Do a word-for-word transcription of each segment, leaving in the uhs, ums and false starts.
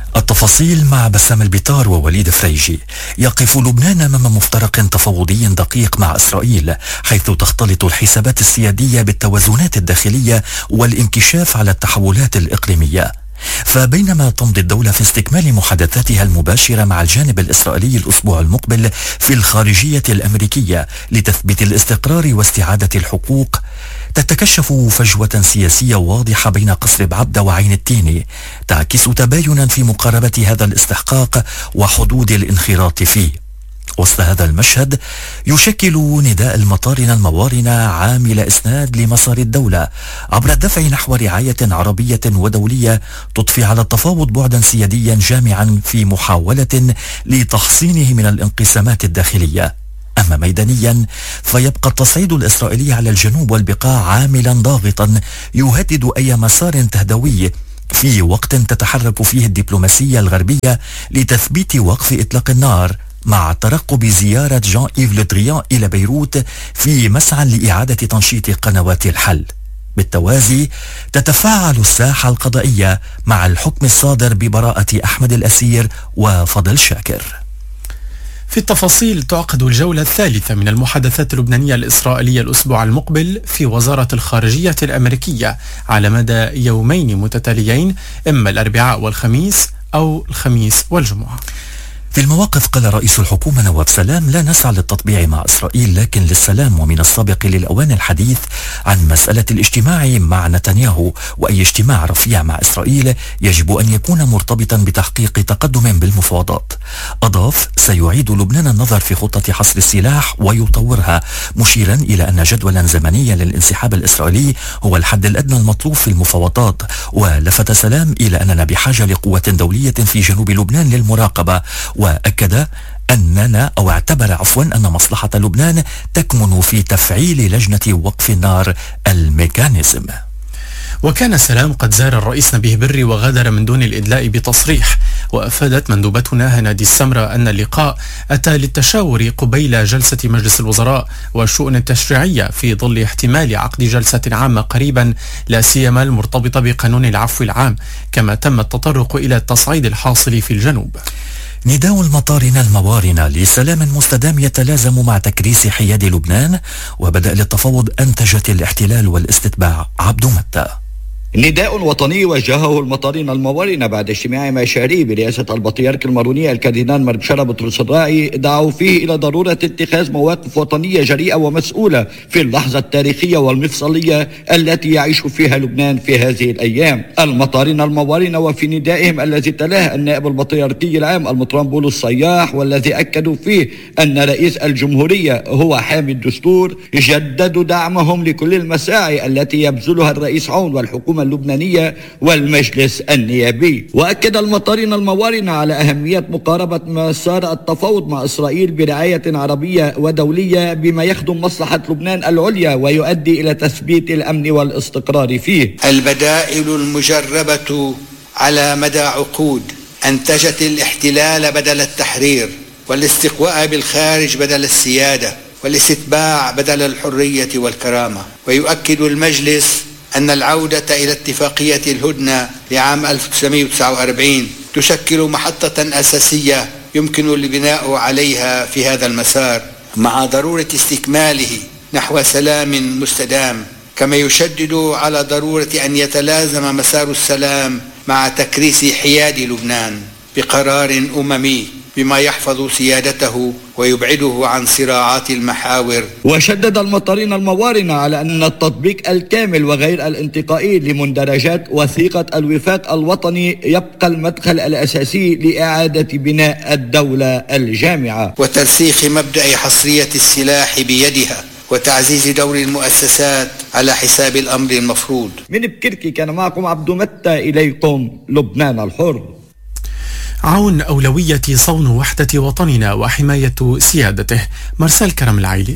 التفاصيل مع بسام البيطار ووليد فريجي. يقف لبنان أمام مفترق تفاوضي دقيق مع إسرائيل، حيث تختلط الحسابات السيادية بالتوازنات الداخلية والانكشاف على التحولات الإقليمية. فبينما تمضي الدولة في استكمال محادثاتها المباشرة مع الجانب الإسرائيلي الأسبوع المقبل في الخارجية الأمريكية لتثبيت الاستقرار واستعادة الحقوق، تتكشف فجوة سياسية واضحة بين قصر بعبدة وعين التيني، تعكس تباينا في مقاربة هذا الاستحقاق وحدود الانخراط فيه. وسط هذا المشهد يشكل نداء المطارنة الموارنة عامل إسناد لمسار الدولة عبر الدفع نحو رعاية عربية ودولية تضفي على التفاوض بعدا سياديا جامعا في محاولة لتحصينه من الانقسامات الداخلية. أما ميدانيا فيبقى التصعيد الإسرائيلي على الجنوب والبقاع عاملا ضاغطا يهدد أي مسار تهدوي في وقت تتحرك فيه الدبلوماسية الغربية لتثبيت وقف إطلاق النار، مع ترقب زيارة جان إيف لو دريان إلى بيروت في مسعى لإعادة تنشيط قنوات الحل. بالتوازي تتفاعل الساحة القضائية مع الحكم الصادر ببراءة أحمد الأسير وفضل شاكر. في التفاصيل، تعقد الجولة الثالثة من المحادثات اللبنانية الإسرائيلية الأسبوع المقبل في وزارة الخارجية الأمريكية على مدى يومين متتاليين، إما الأربعاء والخميس أو الخميس والجمعة. في المواقف قال رئيس الحكومة نواف سلام: لا نسعى للتطبيع مع إسرائيل لكن للسلام، ومن السابق للأوان الحديث عن مسألة الاجتماع مع نتنياهو، وأي اجتماع رفيع مع إسرائيل يجب أن يكون مرتبطا بتحقيق تقدم بالمفاوضات. أضاف: سيعيد لبنان النظر في خطة حصر السلاح ويطورها، مشيرا إلى أن جدولا زمنيا للانسحاب الإسرائيلي هو الحد الأدنى المطلوب في المفاوضات. ولفت سلام إلى أننا بحاجة لقوة دولية في جنوب لبنان للمراقبة، وأكد أننا أو اعتبر عفوا أن مصلحة لبنان تكمن في تفعيل لجنة وقف النار الميكانيزم. وكان سلام قد زار الرئيس نبيه بري وغادر من دون الإدلاء بتصريح. وأفادت مندوبتنا هنادي السمرة أن اللقاء أتى للتشاور قبيل جلسة مجلس الوزراء والشؤون التشريعية في ظل احتمال عقد جلسة عامة قريبا، لا سيما المرتبطة بقانون العفو العام، كما تم التطرق إلى التصعيد الحاصل في الجنوب. نداء المطارنة الموارنة لسلام مستدام يتلازم مع تكريس حياد لبنان وبدأ للتفاوض أنتجت الاحتلال والاستتباع. عبد متى. نداء وطني وجهه المطارنة الموارنة بعد اجتماع مشاري برئاسة البطريرك الماروني الكاردينال مربشرة بطرس الراعي، دعوا فيه إلى ضرورة اتخاذ مواقف وطنية جريئة ومسؤولة في اللحظة التاريخية والمفصلية التي يعيش فيها لبنان في هذه الأيام. المطارنة الموارنة وفي ندائهم الذي تلاه النائب البطريركي العام المطران بولس صياح، والذي أكدوا فيه أن رئيس الجمهورية هو حامي الدستور، جددوا دعمهم لكل المساعي التي يبذلها الرئيس عون والحكومة اللبنانية والمجلس النيابي. وأكد المطارنة الموارنة على أهمية مقاربة مسار التفاوض مع إسرائيل برعاية عربية ودولية بما يخدم مصلحة لبنان العليا ويؤدي إلى تثبيت الأمن والاستقرار فيه. البدائل المجربة على مدى عقود أنتجت الاحتلال بدل التحرير، والاستقواء بالخارج بدل السيادة، والاستتباع بدل الحرية والكرامة. ويؤكد المجلس أن العودة إلى اتفاقية الهدنة لعام ألف وتسعمائة وتسعة وأربعين تشكل محطة أساسية يمكن البناء عليها في هذا المسار، مع ضرورة استكماله نحو سلام مستدام، كما يشدد على ضرورة أن يتلازم مسار السلام مع تكريس حياد لبنان بقرار أممي بما يحفظ سيادته ويبعده عن صراعات المحاور. وشدد المطارنة الموارنة على أن التطبيق الكامل وغير الانتقائي لمندرجات وثيقة الوفاق الوطني يبقى المدخل الأساسي لإعادة بناء الدولة الجامعة وترسيخ مبدأ حصرية السلاح بيدها وتعزيز دور المؤسسات على حساب الأمر المفروض. من بكركي كان معكم عبد متى، إليكم لبنان الحر. عون أولوية صون وحدة وطننا وحماية سيادته. مرسال كرم العيلي.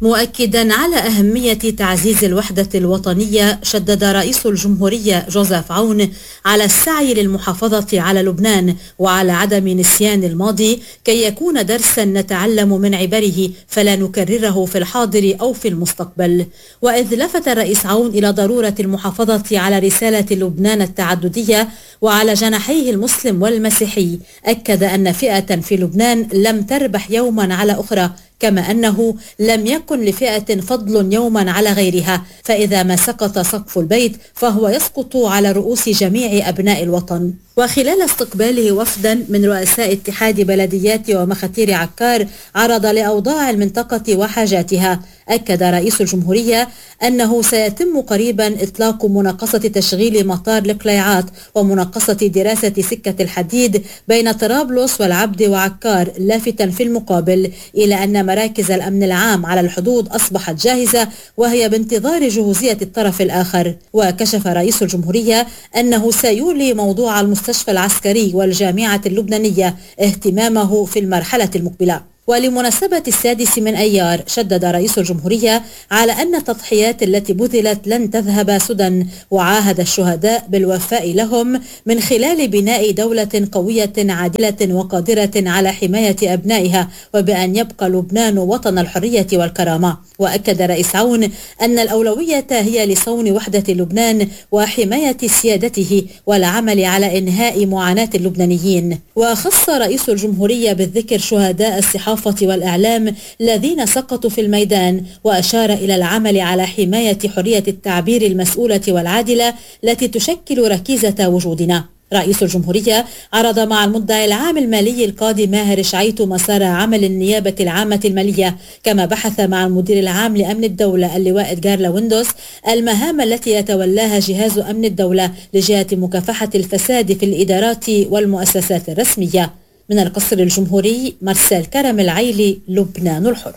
مؤكدا على أهمية تعزيز الوحدة الوطنية، شدد رئيس الجمهورية جوزيف عون على السعي للمحافظة على لبنان وعلى عدم نسيان الماضي كي يكون درسا نتعلم من عبره فلا نكرره في الحاضر أو في المستقبل. وإذ لفت الرئيس عون إلى ضرورة المحافظة على رسالة لبنان التعددية وعلى جناحيه المسلم والمسيحي، أكد أن فئة في لبنان لم تربح يوما على أخرى، كما أنه لم يكن لفئة فضل يوما على غيرها، فإذا ما سقط سقف البيت فهو يسقط على رؤوس جميع أبناء الوطن. وخلال استقباله وفدا من رؤساء اتحاد بلديات ومخاتير عكار عرض لأوضاع المنطقة وحاجاتها، أكد رئيس الجمهورية أنه سيتم قريبا إطلاق مناقصة تشغيل مطار القليعات ومناقصة دراسة سكة الحديد بين طرابلس والعبد وعكار، لافتا في المقابل إلى أن مراكز الأمن العام على الحدود أصبحت جاهزة وهي بانتظار جهوزية الطرف الآخر. وكشف رئيس الجمهورية أنه سيولي موضوع المستشفى العسكري والجامعة اللبنانية اهتمامه في المرحلة المقبلة. ولمناسبة السادس من أيار، شدد رئيس الجمهورية على أن التضحيات التي بذلت لن تذهب سدى، وعاهد الشهداء بالوفاء لهم من خلال بناء دولة قوية عادلة وقادرة على حماية أبنائها، وبأن يبقى لبنان وطن الحرية والكرامة. وأكد رئيس عون أن الأولوية هي لصون وحدة لبنان وحماية سيادته والعمل على إنهاء معاناة اللبنانيين. وخص رئيس الجمهورية بالذكر شهداء الصحافة والإعلام الذين سقطوا في الميدان، وأشار إلى العمل على حماية حرية التعبير المسؤولة والعادلة التي تشكل ركيزة وجودنا. رئيس الجمهورية عرض مع المدعي العام المالي القاضي ماهر شعيتو مسار عمل النيابة العامة المالية، كما بحث مع المدير العام لأمن الدولة اللواء إدغار لويندوس المهام التي يتولاها جهاز أمن الدولة لجهة مكافحة الفساد في الإدارات والمؤسسات الرسمية. من القصر الجمهوري، مرسال كرم العيلي، لبنان الحر.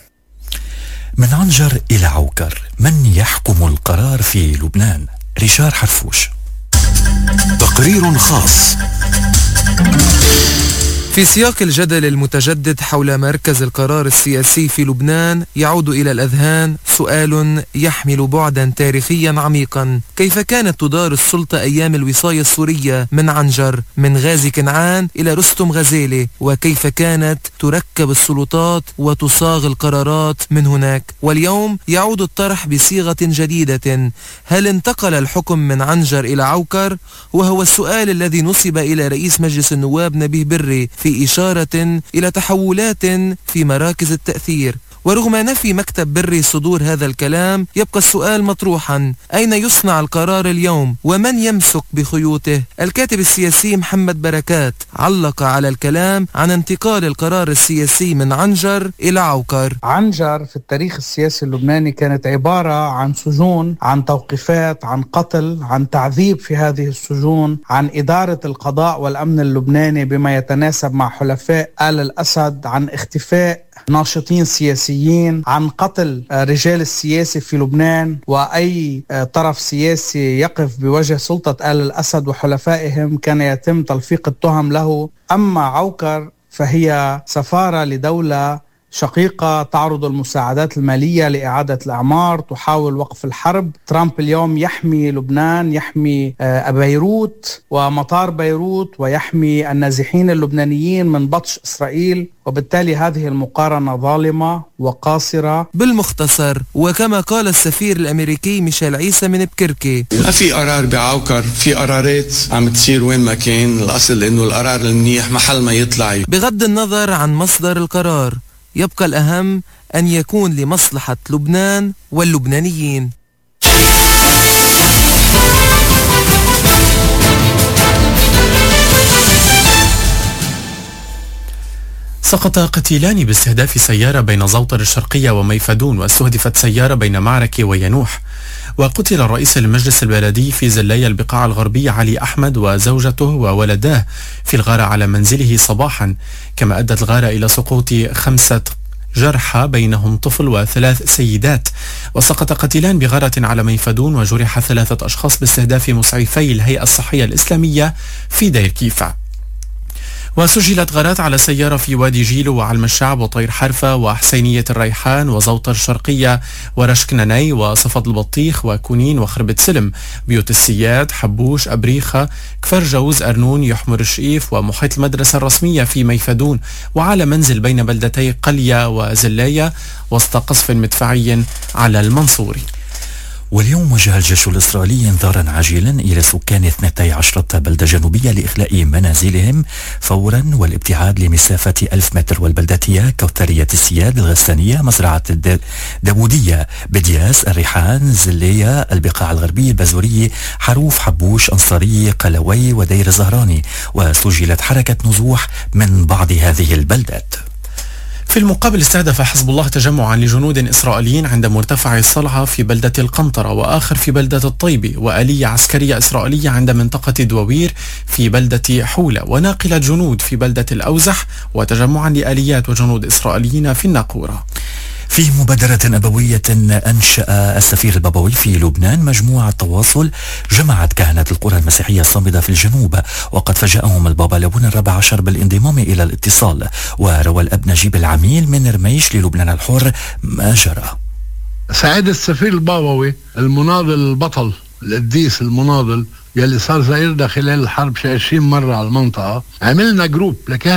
من عنجر إلى عوكر، من يحكم القرار في لبنان؟ ريشار حرفوش. تقرير خاص. في سياق الجدل المتجدد حول مركز القرار السياسي في لبنان، يعود إلى الأذهان سؤال يحمل بعدا تاريخيا عميقا: كيف كانت تدار السلطة أيام الوصاية السورية من عنجر، من غازي كنعان إلى رستم غزالي؟ وكيف كانت تركب السلطات وتصاغ القرارات من هناك؟ واليوم يعود الطرح بصيغة جديدة: هل انتقل الحكم من عنجر إلى عوكر؟ وهو السؤال الذي نصب إلى رئيس مجلس النواب نبيه بري في إشارة إلى تحولات في مراكز التأثير. ورغم نفي مكتب بري صدور هذا الكلام، يبقى السؤال مطروحا: أين يصنع القرار اليوم ومن يمسك بخيوطه؟ الكاتب السياسي محمد بركات علق على الكلام عن انتقال القرار السياسي من عنجر إلى عوكر. عنجر في التاريخ السياسي اللبناني كانت عبارة عن سجون، عن توقيفات، عن قتل، عن تعذيب في هذه السجون، عن إدارة القضاء والأمن اللبناني بما يتناسب مع حلفاء آل الأسد، عن اختفاء ناشطين سياسيين، عن قتل رجال السياسي في لبنان، وأي طرف سياسي يقف بوجه سلطة آل الأسد وحلفائهم كان يتم تلفيق التهم له. أما عوكر فهي سفارة لدولة شقيقة تعرض المساعدات المالية لإعادة الأعمار، تحاول وقف الحرب. ترامب اليوم يحمي لبنان، يحمي بيروت ومطار بيروت، ويحمي النازحين اللبنانيين من بطش إسرائيل، وبالتالي هذه المقارنة ظالمة وقاصرة. بالمختصر، وكما قال السفير الأمريكي ميشيل عيسى من بكركي: ما في قرار بعوكر، في قرارات عم تصير وين ما كان، الأصل إنه القرار المنيح محل ما يطلع. بغض النظر عن مصدر القرار، يبقى الأهم أن يكون لمصلحة لبنان واللبنانيين. سقط قتيلان باستهداف سيارة بين زوطر الشرقية وميفدون، واستهدفت سيارة بين معركة وينوح. وقتل الرئيس المجلس البلدي في زلايا البقاع الغربية علي أحمد وزوجته وولداه في الغارة على منزله صباحا، كما أدت الغارة إلى سقوط خمسة جرحى بينهم طفل وثلاث سيدات. وسقط قتيلان بغارة على ميفدون، وجرح ثلاثة أشخاص باستهداف مسعفي الهيئة الصحية الإسلامية في دير كيفا. وسجلت غارات على سيارة في وادي جيلو وعلم الشعب وطير حرفة وحسينية الريحان وزوطر الشرقية ورشكناني وصفد البطيخ وكونين وخربة سلم، بيوت السياد، حبوش، أبريخة، كفر جوز، أرنون، يحمر الشقيف ومحيط المدرسة الرسمية في ميفدون، وعلى منزل بين بلدتي قلية وزلاية وسط قصف مدفعي على المنصوري. واليوم وجه الجيش الإسرائيلي انذارا عاجلا إلى سكان اثنتي عشرة بلدة جنوبية لإخلاء منازلهم فورا والابتعاد لمسافة ألف متر، والبلدة كوثرية السياد، الغسانية، مزرعة الداودية، بدياس، الريحان، زلية، البقاع الغربية، البازورية، حروف، حبوش، أنصاري، قلوي ودير زهراني. وسجلت حركة نزوح من بعض هذه البلدات. في المقابل استهدف حزب الله تجمعا لجنود إسرائيليين عند مرتفع الصلعة في بلدة القنطرة، وآخر في بلدة الطيبة، وآلية عسكرية إسرائيلية عند منطقة دووير في بلدة حولة، وناقلة جنود في بلدة الأوزح، وتجمعا لآليات وجنود إسرائيليين في الناقورة. في مبادرة أبوية أنشأ السفير البابوي في لبنان مجموعة تواصل جمعت كهنة القرى المسيحية الصامدة في الجنوب، وقد فاجأهم البابا لبون الرابع عشر بالانضمام إلى الاتصال. وروى الأب نجيب العميل من رميش للبنان الحر ما جرى. سعيد السفير البابوي المناضل البطل القديس المناضل يلي صار زائرنا خلال الحرب شي عشرين مرة على المنطقة، عملنا جروب لكهنة